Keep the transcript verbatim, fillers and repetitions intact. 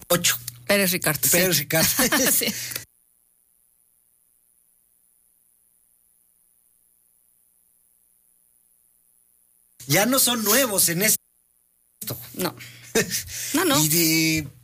Ocho. Pérez Ricardo. Pérez sí. Ricardo. Sí. Ya no son nuevos en esto. No. No, no. Y de